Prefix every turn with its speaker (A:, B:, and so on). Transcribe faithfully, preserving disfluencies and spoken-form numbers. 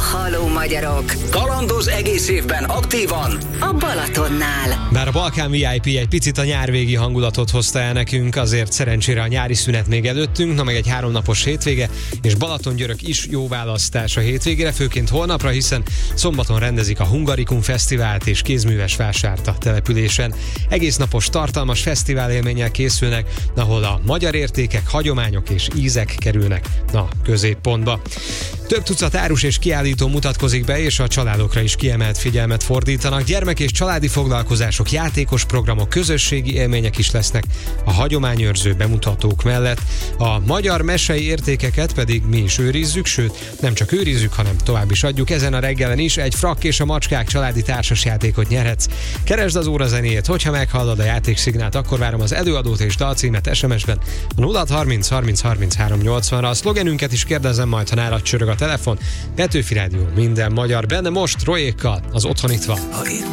A: Halló magyarok!
B: Kalandoz egész évben aktívan
A: a Balatonnál.
C: Bár a Balkán vé i pé egy picit a nyárvégi hangulatot hozta el nekünk, azért szerencsére a nyári szünet még előttünk, na meg egy háromnapos hétvége, és Balatongyörök is jó választás a hétvégére, főként holnapra, hiszen szombaton rendezik a Hungarikum Fesztivált és kézműves vásárt a településen. Egész napos tartalmas fesztivál élménnyel készülnek, ahol a magyar értékek, hagyományok és ízek kerülnek a középpontba. Több tucat árus és kiállító mutatkozik be, és a családokra is kiemelt figyelmet fordítanak. Gyermek- és családi foglalkozások, játékos programok, közösségi élmények is lesznek a hagyományőrző bemutatók mellett. A magyar mesei értékeket pedig mi is őrizzük, sőt, nem csak őrizzük, hanem tovább is adjuk. Ezen a reggelen is egy Frakk és a macskák családi társasjátékot nyerhetsz. Keresd az órazenéjét, hogyha meghallod a játékszignált, akkor várom az előadót és dalcímet es em es-ben a nulla harminc harminc harminchárom nyolcvanra. A szlogenünket is kérdezem majd, ha nálad csörög a telefon. Petőfi Rádió, minden magyar, benne most Rojékkal, az Otthon itt van.